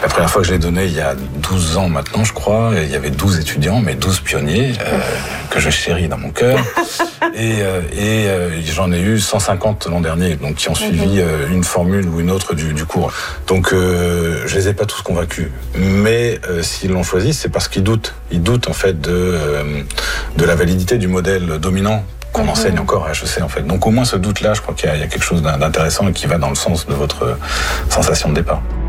La première fois que je l'ai donné, il y a 12 ans maintenant, je crois, et il y avait 12 étudiants, mais 12 pionniers que je chéris dans mon cœur. Et j'en ai eu 150 l'an dernier, donc qui ont suivi une formule ou une autre du cours. Donc je les ai pas tous convaincus, mais s'ils l'ont choisi, c'est parce qu'ils doutent. Ils doutent en fait de la validité du modèle dominant qu'on enseigne encore à HEC en fait. Donc au moins ce doute-là, je crois qu'il y a quelque chose d'intéressant et qui va dans le sens de votre sensation de départ.